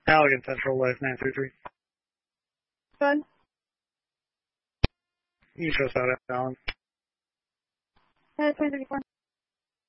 Allegan Central Life 933. Good. You show us out, Alan. 2034.